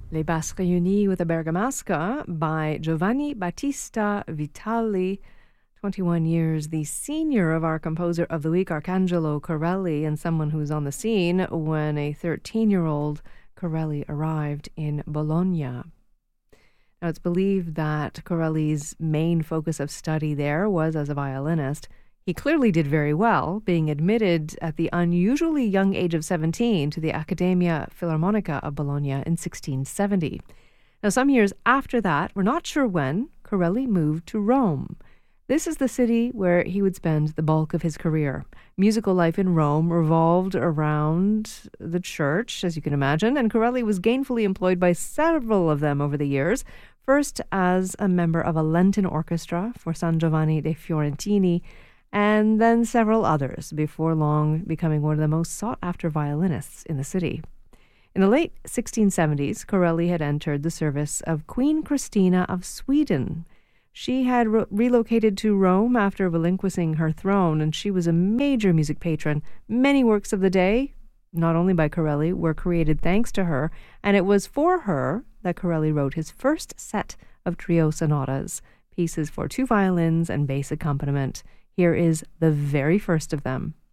Les Basses Réunies with a Bergamasca by Giovanni Battista Vitali, 21 years the senior of our composer of the week, Arcangelo Corelli, and someone who's on the scene when a 13-year-old Corelli arrived in Bologna. Now, it's believed that Corelli's main focus of study there was as a violinist. He clearly did very well, being admitted at the unusually young age of 17 to the Accademia Filarmonica of Bologna in 1670. Now, some years after that, we're not sure when, Corelli moved to Rome. This is the city where he would spend the bulk of his career. Musical life in Rome revolved around the church, as you can imagine, and Corelli was gainfully employed by several of them over the years, first as a member of a Lenten orchestra for San Giovanni dei Fiorentini, and then several others, before long becoming one of the most sought-after violinists in the city. In the late 1670s, Corelli had entered the service of Queen Christina of Sweden. She had relocated to Rome after relinquishing her throne, and she was a major music patron. Many works of the day, not only by Corelli, were created thanks to her, and it was for her that Corelli wrote his first set of trio sonatas, pieces for two violins and bass accompaniment. Here is the very first of them.